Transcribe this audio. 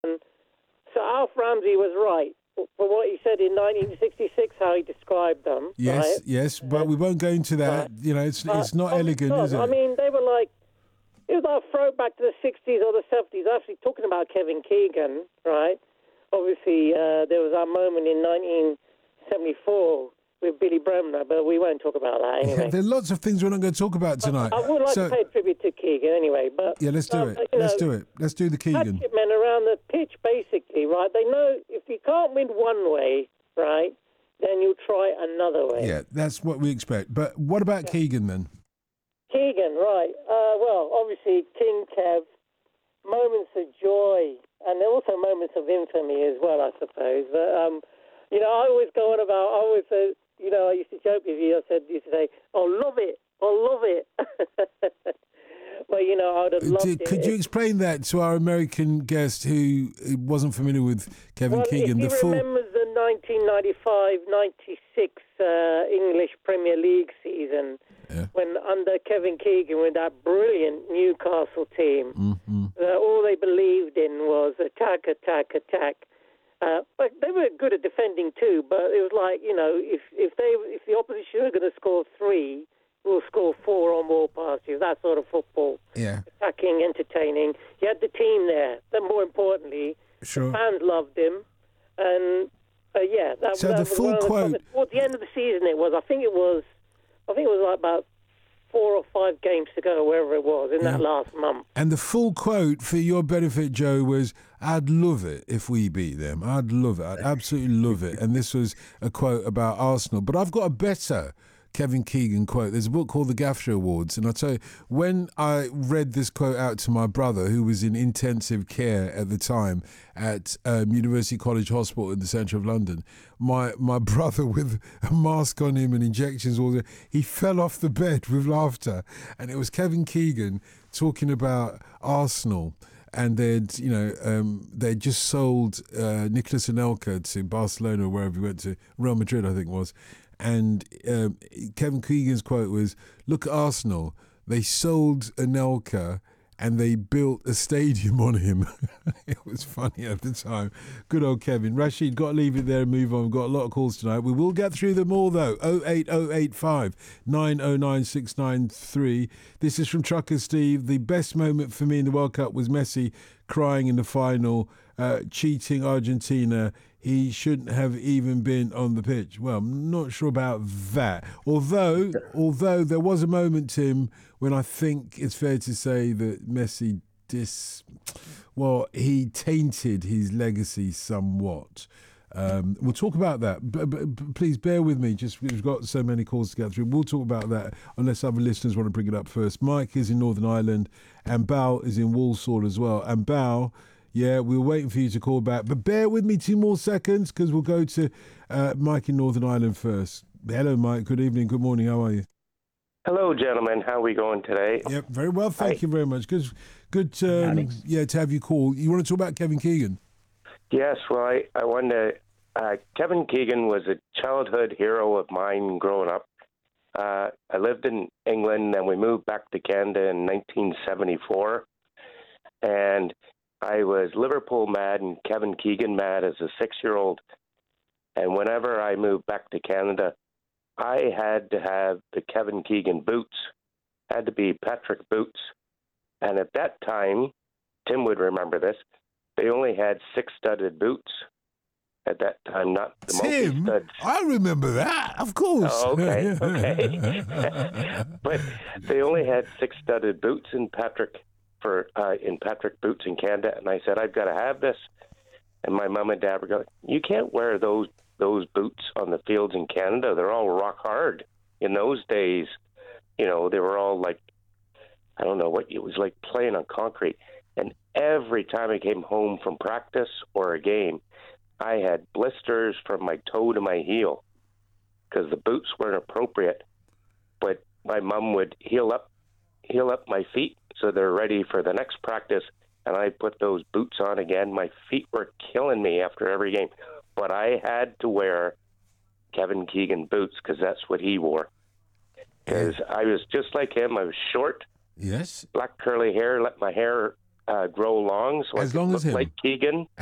And so Alf Ramsey was right for what he said in 1966, how he described them. Yes, right? yes, but we won't go into that. Right. You know, it's not elegant, is it? I mean, they were like, it was like a throwback to the 60s or the 70s. Actually, talking about Kevin Keegan, right? Obviously, there was that moment in 1974 with Billy Bremner, but we won't talk about that anyway. Yeah, there are lots of things we're not going to talk about tonight. I would like to pay tribute to Keegan anyway, but... Yeah, let's do it. Let's do it. Let's do the Keegan. Men around the pitch, basically, right? They know if you can't win one way, right, then you try another way. Yeah, that's what we expect. But what about Keegan then? Keegan, right. Well, obviously, King Kev, moments of joy, and also moments of infamy as well, I suppose. But, I always go on about, I used to joke with you, used to say, love it, love it. Well, I would have loved it. Could you explain that to our American guest who wasn't familiar with Kevin Keegan? If he remembers the 1995-96 English Premier League season, when under Kevin Keegan with that brilliant Newcastle team, all they believed in was attack, attack, attack. But they were good at defending too, but it was like, if the opposition are going to score 3, we'll score 4 or more past you. That sort of football. Yeah. Attacking, entertaining. You had the team there. Then more importantly, the fans loved him. And, that so that the was full quote... Towards the end of the season it was. I think it was like about 4 or 5 games to go, wherever it was, in that last month. And the full quote, for your benefit, Joe, was, I'd love it if we beat them. I'd love it. I'd absolutely love it. And this was a quote about Arsenal. But I've got a better Kevin Keegan quote. There's a book called The Gaffsher Awards, and I'll tell you, when I read this quote out to my brother, who was in intensive care at the time at University College Hospital in the centre of London, my brother, with a mask on him and injections all day, he fell off the bed with laughter. And it was Kevin Keegan talking about Arsenal. And they'd just sold Nicolas Anelka to Barcelona, or wherever he went to, Real Madrid, I think it was. And Kevin Keegan's quote was, look at Arsenal. They sold Anelka and they built a stadium on him. It was funny at the time. Good old Kevin. Rashid, got to leave it there and move on. We've got a lot of calls tonight. We will get through them all, though. 08085 909 693. This is from Trucker Steve. The best moment for me in the World Cup was Messi crying in the final, cheating Argentina. He shouldn't have even been on the pitch. Well, I'm not sure about that. Although there was a moment, Tim, when I think it's fair to say that Messi he tainted his legacy somewhat. We'll talk about that. But please bear with me. Just we've got so many calls to get through. We'll talk about that unless other listeners want to bring it up first. Mike is in Northern Ireland and Bao is in Walsall as well. And Bao... yeah, we were waiting for you to call back. But bear with me 2 more seconds because we'll go to Mike in Northern Ireland first. Hello, Mike. Good evening. Good morning. How are you? Hello, gentlemen. How are we going today? Yep, very well. Thank you very much. Good to have you call. You want to talk about Kevin Keegan? Yes, well, I wanted to... Kevin Keegan was a childhood hero of mine growing up. I lived in England and we moved back to Canada in 1974. And... I was Liverpool mad and Kevin Keegan mad as a 6-year-old. And whenever I moved back to Canada, I had to have the Kevin Keegan boots. Had to be Patrick boots. And at that time, Tim would remember this, they only had 6-studded boots at that time, not the multi-studs. I remember that, of course. Oh, okay. But they only had 6-studded boots in Patrick boots in Canada, and I said, I've got to have this. And my mom and dad were going, you can't wear those boots on the fields in Canada. They're all rock hard. In those days, they were all like, I don't know what, it was like playing on concrete. And every time I came home from practice or a game, I had blisters from my toe to my heel because the boots weren't appropriate. But my mom would heal up my feet so they're ready for the next practice, and I put those boots on again. My feet were killing me after every game, but I had to wear Kevin Keegan boots because that's what he wore. Because I was just like him. I was short, yes, black curly hair, let my hair grow long, so as I long could as look him. like Keegan.